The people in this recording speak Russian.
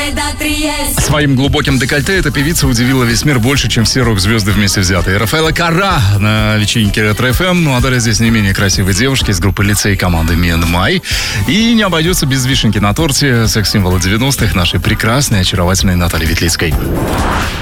Своим глубоким декольте эта певица удивила весь мир больше, чем все рок-звезды вместе взятые. Рафаэла Карра на вечеринке Ретро ФМ. Ну а далее здесь не менее красивые девушки из группы лицей команды Миэнмай. И не обойдется без вишенки на торте секс-символа 90-х нашей прекрасной, очаровательной Натальи Ветлицкой.